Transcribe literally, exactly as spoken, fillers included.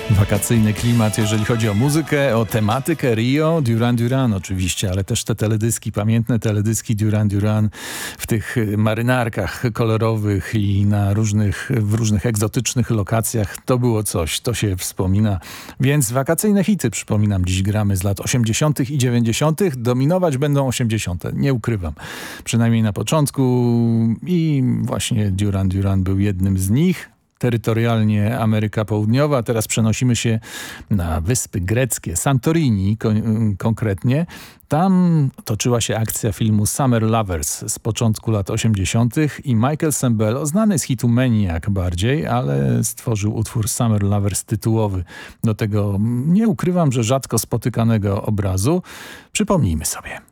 Wakacyjny klimat, jeżeli chodzi o muzykę, o tematykę Rio, Duran Duran oczywiście, ale też te teledyski, pamiętne teledyski Duran Duran w tych marynarkach kolorowych i na różnych, w różnych egzotycznych lokacjach. To było coś, to się wspomina. Więc wakacyjne hity, przypominam, dziś gramy z lat osiemdziesiątych i dziewięćdziesiątych. Dominować będą osiemdziesiąte, nie ukrywam. Przynajmniej na początku i właśnie Duran Duran był jednym z nich. Terytorialnie Ameryka Południowa. Teraz przenosimy się na wyspy greckie, Santorini kon konkretnie. Tam toczyła się akcja filmu Summer Lovers z początku lat osiemdziesiątych i Michael Sembello, znany z hitu Maniac bardziej, ale stworzył utwór Summer Lovers tytułowy. Do tego nie ukrywam, że rzadko spotykanego obrazu. Przypomnijmy sobie.